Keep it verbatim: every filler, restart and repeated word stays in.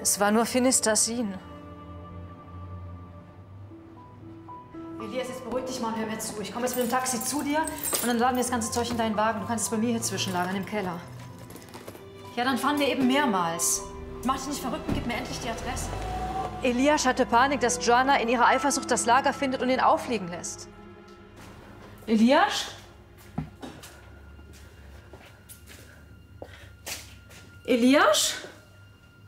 Es war nur Phinistasin. Elias, jetzt beruhig dich mal und hör mir zu. Ich komme jetzt mit dem Taxi zu dir und dann laden wir das ganze Zeug in deinen Wagen. Du kannst es bei mir hier zwischenlagern im Keller. Ja, dann fahren wir eben mehrmals. Mach dich nicht verrückt und gib mir endlich die Adresse. Elias hatte Panik, dass Joanna in ihrer Eifersucht das Lager findet und ihn auffliegen lässt. Elias? Elias?